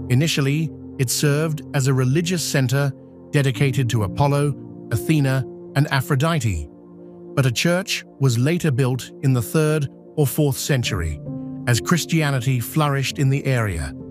Initially, it served as a religious center dedicated to Apollo, Athena, and Aphrodite, but a church was later built in the 3rd or 4th century as Christianity flourished in the area.